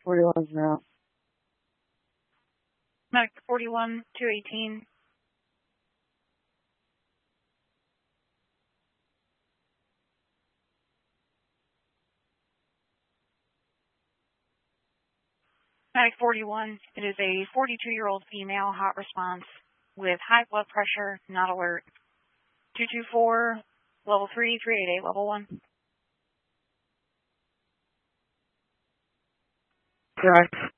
41's now. Medic 41, 218. Medic 41, it is a 42-year-old female, hot response with high blood pressure, not alert. 224, level 3, 388, level 1. Correct.